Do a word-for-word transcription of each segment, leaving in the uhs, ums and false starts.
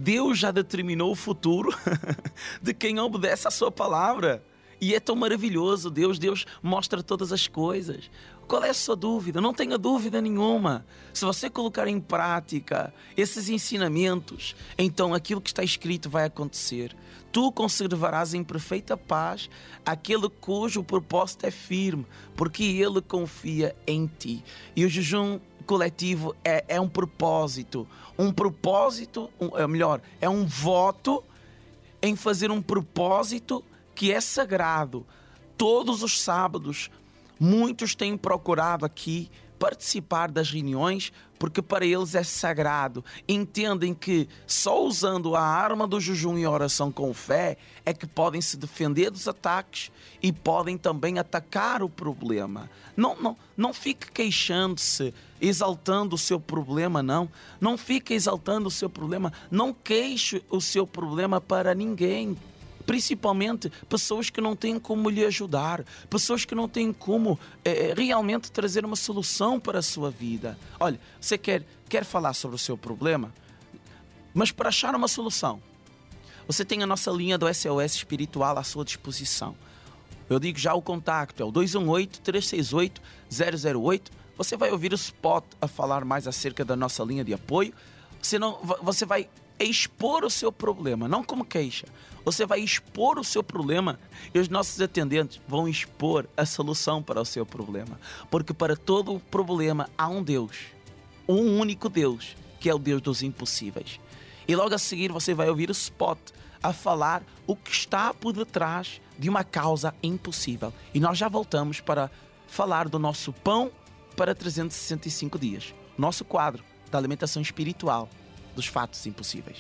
Deus já determinou o futuro de quem obedece à sua palavra. E é tão maravilhoso, Deus, Deus mostra todas as coisas. Qual é a sua dúvida? Não tenha dúvida nenhuma. Se você colocar em prática esses ensinamentos, então aquilo que está escrito vai acontecer. Tu conservarás em perfeita paz aquele cujo propósito é firme, porque ele confia em ti. E o jejum coletivo é, é um propósito. Um propósito, um, é melhor, é um voto em fazer um propósito que é sagrado. Todos os sábados, muitos têm procurado aqui participar das reuniões porque para eles é sagrado. Entendem que só usando a arma do jejum e oração com fé é que podem se defender dos ataques e podem também atacar o problema. Não, não, não fique queixando-se, exaltando o seu problema, não. Não fique exaltando o seu problema. Não queixe o seu problema para ninguém. Principalmente pessoas que não têm como lhe ajudar, pessoas que não têm como é, realmente trazer uma solução para a sua vida. Olha, você quer, quer falar sobre o seu problema, mas para achar uma solução, você tem a nossa linha do S O S Espiritual à sua disposição. Eu digo já o contacto, é o dois um oito, três seis oito, zero zero oito. Você vai ouvir o spot a falar mais acerca da nossa linha de apoio. Senão, você vai expor o seu problema, não como queixa. Você vai expor o seu problema e os nossos atendentes vão expor a solução para o seu problema. Porque para todo problema há um Deus, um único Deus, que é o Deus dos impossíveis. E logo a seguir você vai ouvir o spot a falar o que está por detrás de uma causa impossível. E nós já voltamos para falar do nosso pão para trezentos e sessenta e cinco dias. Nosso quadro da alimentação espiritual dos fatos impossíveis.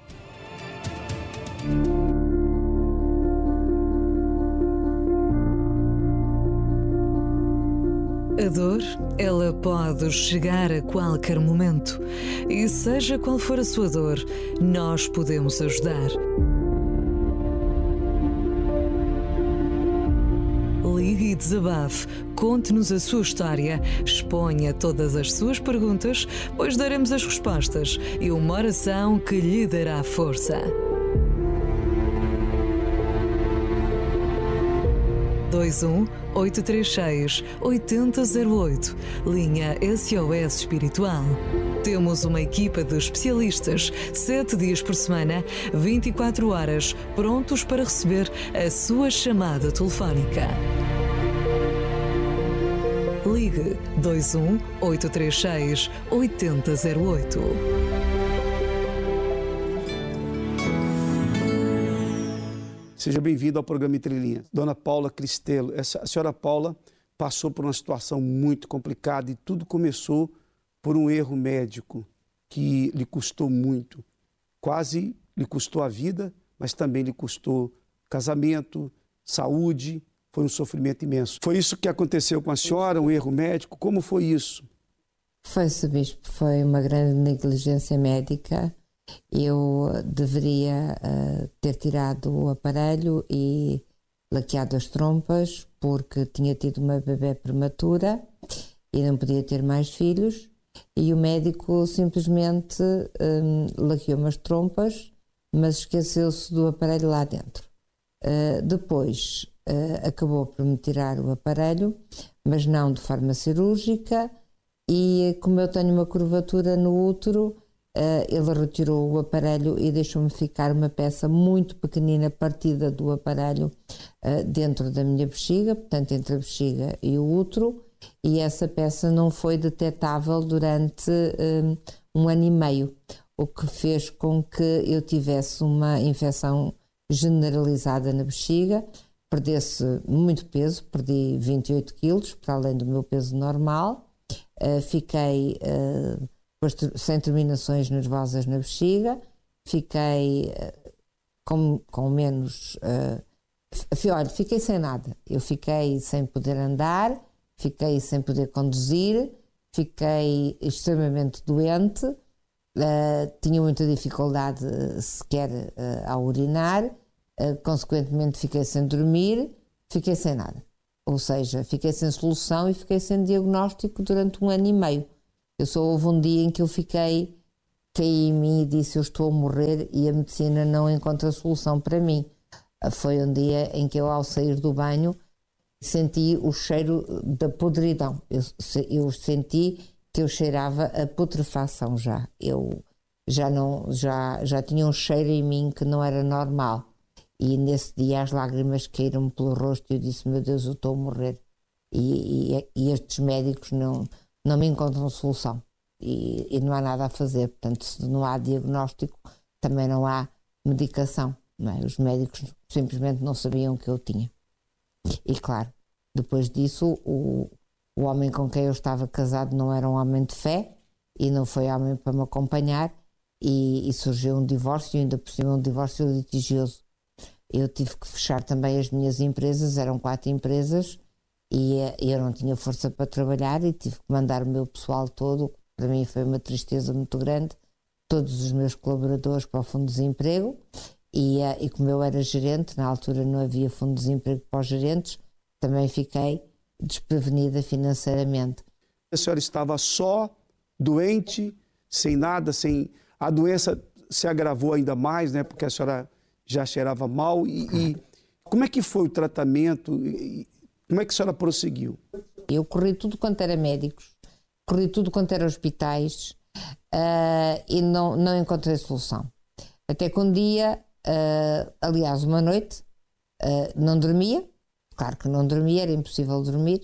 A dor, ela pode chegar a qualquer momento. E seja qual for a sua dor, nós podemos ajudar. Ligue e desabafe, conte-nos a sua história, exponha todas as suas perguntas, pois daremos as respostas e uma oração que lhe dará força. dois um oito três seis oito zero zero oito, linha S O S Espiritual. Temos uma equipa de especialistas, sete dias por semana, vinte e quatro horas, prontos para receber a sua chamada telefónica. Ligue dois um oito três seis oito zero zero oito. Seja bem-vindo ao programa Entre Linhas. Dona Paula Cristelo, essa, a senhora Paula passou por uma situação muito complicada e tudo começou por um erro médico que lhe custou muito. Quase lhe custou a vida, mas também lhe custou casamento, saúde, foi um sofrimento imenso. Foi isso que aconteceu com a senhora, um erro médico? Como foi isso? Foi, Sr. Bispo, foi uma grande negligência médica. Eu deveria uh, ter tirado o aparelho e laqueado as trompas porque tinha tido uma bebê prematura e não podia ter mais filhos, e o médico simplesmente um, laqueou-me as trompas, mas esqueceu-se do aparelho lá dentro. Uh, depois uh, acabou por me tirar o aparelho, mas não de forma cirúrgica, e como eu tenho uma curvatura no útero, Uh, ele retirou o aparelho e deixou-me ficar uma peça muito pequenina partida do aparelho uh, dentro da minha bexiga, portanto entre a bexiga e o útero, e essa peça não foi detectável durante um, um ano e meio, o que fez com que eu tivesse uma infecção generalizada na bexiga, perdesse muito peso, perdi vinte e oito quilos, para além do meu peso normal, uh, fiquei... Uh, sem terminações nervosas na bexiga, fiquei uh, com, com menos... Uh, olha, fiquei sem nada. Eu fiquei sem poder andar, fiquei sem poder conduzir, fiquei extremamente doente, uh, tinha muita dificuldade sequer uh, a urinar, uh, consequentemente fiquei sem dormir, fiquei sem nada. Ou seja, fiquei sem solução e fiquei sem diagnóstico durante um ano e meio. Eu só houve um dia em que eu fiquei caí em mim e disse: eu estou a morrer e a medicina não encontra solução para mim. Foi um dia em que eu, ao sair do banho, senti o cheiro da podridão. Eu, eu senti que eu cheirava a putrefação já. Eu já, não, já, já tinha um cheiro em mim que não era normal. E nesse dia as lágrimas caíram-me pelo rosto e eu disse: meu Deus, eu estou a morrer. E, e, e estes médicos não, não me encontram solução. E, e não há nada a fazer. Portanto, se não há diagnóstico, também não há medicação. Não é? Os médicos simplesmente não sabiam o que eu tinha. E claro, depois disso, o, o homem com quem eu estava casado não era um homem de fé e não foi homem para me acompanhar, e, e surgiu um divórcio, e ainda por cima um divórcio litigioso. Eu tive que fechar também as minhas empresas, eram quatro empresas, e eu não tinha força para trabalhar e tive que mandar o meu pessoal todo. Para mim foi uma tristeza muito grande, todos os meus colaboradores para o Fundo de Desemprego, e, e como eu era gerente, na altura não havia Fundo de Desemprego para os gerentes, também fiquei desprevenida financeiramente. A senhora estava só, doente, sem nada, sem... a doença se agravou ainda mais, né? Porque a senhora já cheirava mal. E, e como é que foi o tratamento? E como é que a senhora prosseguiu? Eu corri tudo quanto era médicos, corri tudo quanto era hospitais, uh, e não, não encontrei solução. Até que um dia, uh, aliás uma noite, uh, não dormia. Claro que não dormia, era impossível dormir.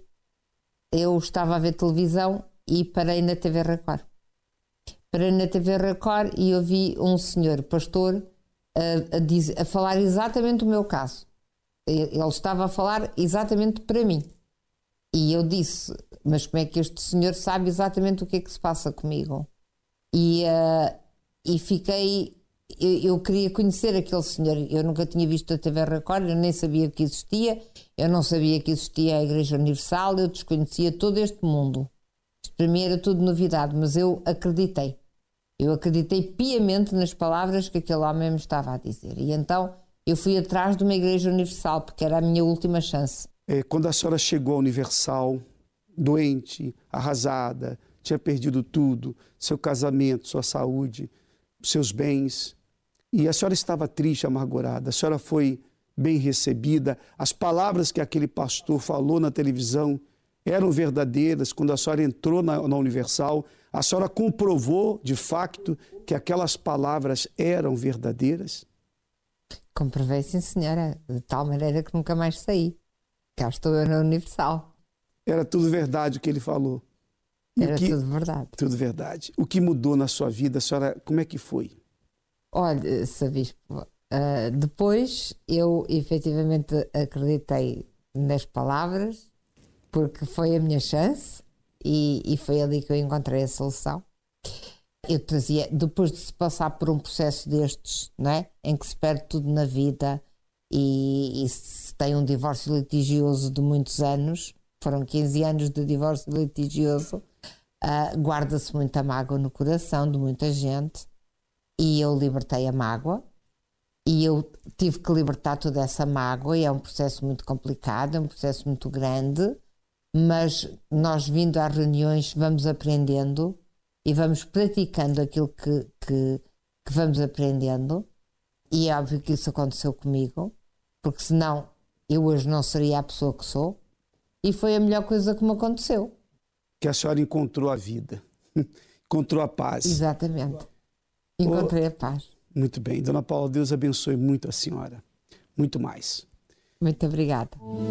Eu estava a ver televisão e parei na T V Record. Parei na T V Record e ouvi um senhor pastor a, a, dizer, a falar exatamente o meu caso. Ele estava a falar exatamente para mim. E eu disse: mas como é que este senhor sabe exatamente o que é que se passa comigo? E, uh, e fiquei... Eu, eu queria conhecer aquele senhor. Eu nunca tinha visto a T V Record, eu nem sabia que existia, eu não sabia que existia a Igreja Universal, eu desconhecia todo este mundo. Isto para mim era tudo novidade, mas eu acreditei. Eu acreditei piamente nas palavras que aquele homem me estava a dizer. E então eu fui atrás de uma Igreja Universal, porque era a minha última chance. É, quando a senhora chegou à Universal, doente, arrasada, tinha perdido tudo, seu casamento, sua saúde, seus bens, e a senhora estava triste, amargurada, a senhora foi bem recebida, as palavras que aquele pastor falou na televisão eram verdadeiras. Quando a senhora entrou na, na Universal, a senhora comprovou de facto que aquelas palavras eram verdadeiras? Comprovei, sim senhora, de tal maneira que nunca mais saí. Cá estou eu na Universal. Era tudo verdade o que ele falou? E Era que... tudo verdade. Tudo verdade. O que mudou na sua vida, a senhora, como é que foi? Olha, Sabispo, uh, depois eu efetivamente acreditei nas palavras, porque foi a minha chance e, e foi ali que eu encontrei a solução. Eu trazia, depois de se passar por um processo destes, não é? Em que se perde tudo na vida e, e se tem um divórcio litigioso de muitos anos, foram quinze anos de divórcio litigioso, uh, guarda-se muita mágoa no coração de muita gente, e eu libertei a mágoa e eu tive que libertar toda essa mágoa, e é um processo muito complicado, é um processo muito grande, mas nós, vindo às reuniões, vamos aprendendo e vamos praticando aquilo que, que, que vamos aprendendo, e é óbvio que isso aconteceu comigo, porque senão eu hoje não seria a pessoa que sou, e foi a melhor coisa que me aconteceu. Que a senhora encontrou a vida, encontrou a paz. Exatamente, encontrei oh, a paz. Muito bem, Dona Paula, Deus abençoe muito a senhora, muito mais. Muito obrigada.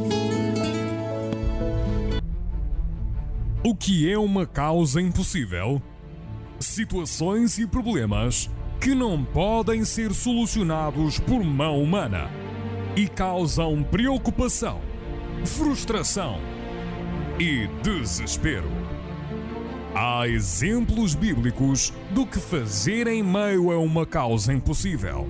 O que é uma causa impossível? Situações e problemas que não podem ser solucionados por mão humana e causam preocupação, frustração e desespero. Há exemplos bíblicos do que fazer em meio a uma causa impossível.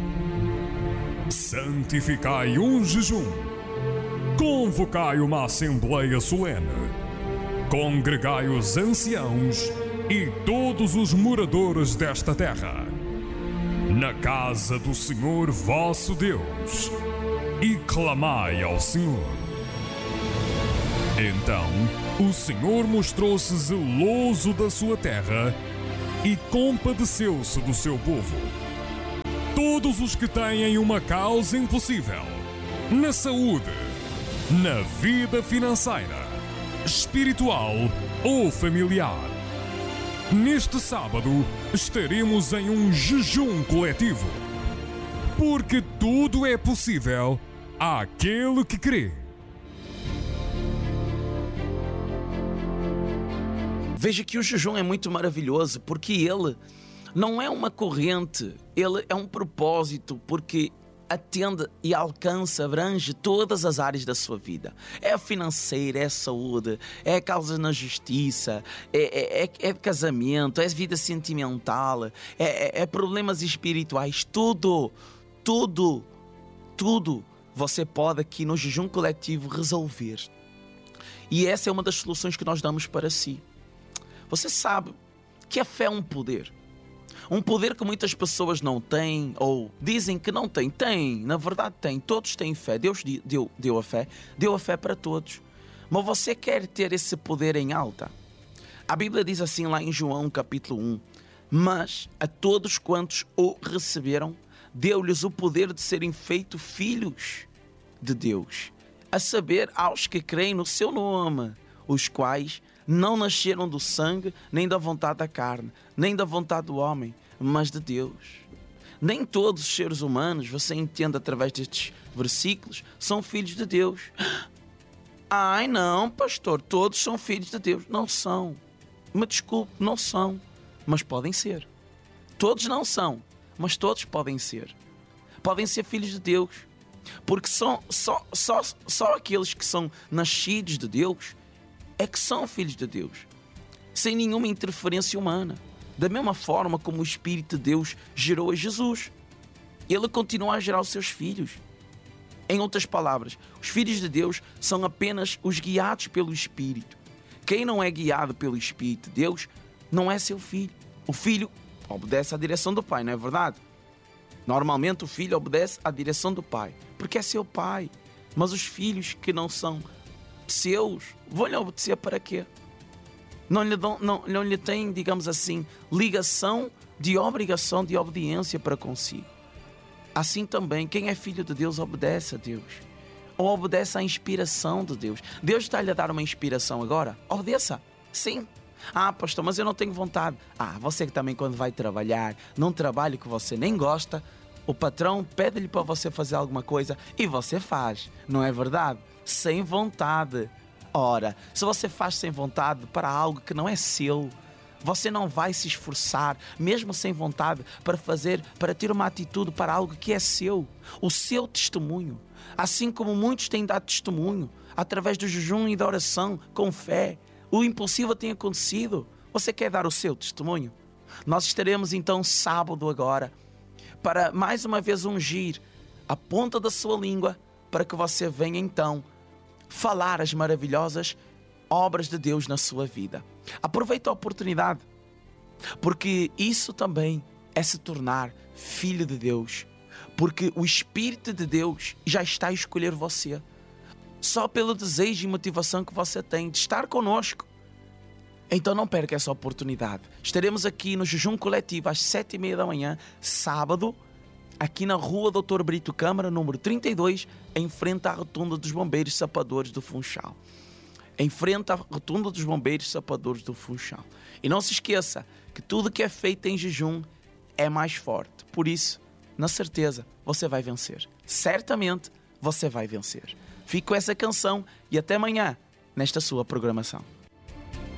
Santificai um jejum. Convocai uma assembleia solene. Congregai os anciãos e todos os moradores desta terra, na casa do Senhor vosso Deus, e clamai ao Senhor. Então o Senhor mostrou-se zeloso da sua terra e compadeceu-se do seu povo. Todos os que têm uma causa impossível, na saúde, na vida financeira, espiritual ou familiar. Neste sábado estaremos em um jejum coletivo, porque tudo é possível àquele que crê. Veja que o jejum é muito maravilhoso, porque ele não é uma corrente, ele é um propósito, porque atende e alcança, abrange todas as áreas da sua vida. É a financeira, é a saúde, é a causa na justiça, é, é, é casamento, é vida sentimental, é, é, é problemas espirituais, tudo, tudo, tudo você pode aqui no jejum coletivo resolver. E essa é uma das soluções que nós damos para si. Você sabe que a fé é um poder. Um poder que muitas pessoas não têm ou dizem que não têm. Tem, na verdade tem. Todos têm fé. Deus deu, deu a fé. Deu a fé para todos. Mas você quer ter esse poder em alta? A Bíblia diz assim lá em João capítulo um. Mas a todos quantos o receberam, deu-lhes o poder de serem feitos filhos de Deus. A saber, aos que creem no seu nome, os quais não nasceram do sangue, nem da vontade da carne, nem da vontade do homem, mas de Deus. Nem todos os seres humanos, você entende através destes versículos, são filhos de Deus. Ai não, pastor, todos são filhos de Deus. Não são. Me desculpe, não são, mas podem ser. Todos não são, mas todos podem ser. Podem ser filhos de Deus, porque são, só, só, só aqueles que são nascidos de Deus é que são filhos de Deus, sem nenhuma interferência humana. Da mesma forma como o Espírito de Deus gerou a Jesus, Ele continua a gerar os seus filhos. Em outras palavras, os filhos de Deus são apenas os guiados pelo Espírito. Quem não é guiado pelo Espírito de Deus não é seu filho. O filho obedece à direção do pai, não é verdade? Normalmente o filho obedece à direção do pai, porque é seu pai. Mas os filhos que não são seus, vão-lhe obedecer para quê? Não lhe, dão, não, não lhe têm, digamos assim, ligação de obrigação de obediência para consigo. Assim também, quem é filho de Deus obedece a Deus, ou obedece à inspiração de Deus. Deus está-lhe a dar uma inspiração agora? Obedeça, sim. Ah, pastor, mas eu não tenho vontade. Ah, você que também quando vai trabalhar, num trabalho que você nem gosta, o patrão pede-lhe para você fazer alguma coisa e você faz, não é verdade? Sem vontade. Ora, se você faz sem vontade para algo que não é seu, você não vai se esforçar, mesmo sem vontade, para fazer, para ter uma atitude para algo que é seu, o seu testemunho. Assim como muitos têm dado testemunho, através do jejum e da oração, com fé, o impossível tem acontecido. Você quer dar o seu testemunho? Nós estaremos então sábado agora, para mais uma vez ungir a ponta da sua língua, para que você venha então falar as maravilhosas obras de Deus na sua vida. Aproveita a oportunidade, porque isso também é se tornar filho de Deus, porque o Espírito de Deus já está a escolher você, só pelo desejo e motivação que você tem de estar conosco. Então não perca essa oportunidade. Estaremos aqui no jejum coletivo às sete e meia da manhã, sábado, aqui na rua doutor Brito Câmara, número trinta e dois, em frente à rotunda dos bombeiros sapadores do Funchal. Em frente à rotunda dos bombeiros sapadores do Funchal. E não se esqueça que tudo que é feito em jejum é mais forte. Por isso, na certeza, você vai vencer. Certamente, você vai vencer. Fico com essa canção e até amanhã nesta sua programação.